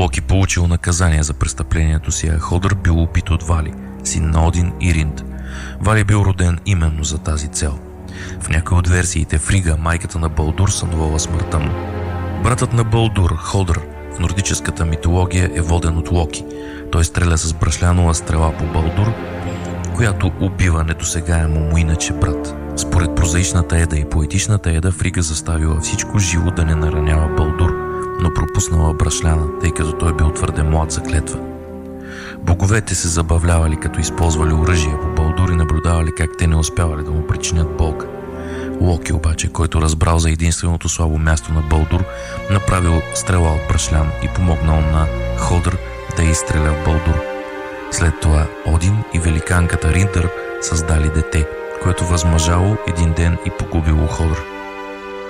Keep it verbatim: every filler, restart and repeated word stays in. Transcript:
Локи получил наказание за престъплението си, а Ходър бил убит от Вали, син на Один и Ринд. Вали бил роден именно за тази цел. В някои от версиите Фрига, майката на Балдур, сънувала смъртта му. Братът на Балдур, Ходър, в нордическата митология е воден от Локи. Той стреля с бръшлянова стрела по Балдур, която убива недосегаемо му иначе брат. Според прозаичната Еда и поетичната Еда, Фрига заставила всичко живо да не наранява Балдур, но пропуснала брашляна, тъй като той бил твърде млад за клетва. Боговете се забавлявали, като използвали оръжие по Балдур и наблюдавали как те не успявали да му причинят болка. Локи обаче, който разбрал за единственото слабо място на Балдур, направил стрела от брашлян и помогнал на Ходър да изстреля в Балдур. След това Один и великанката Риндър създали дете, което възмъжало един ден и погубило Ходър.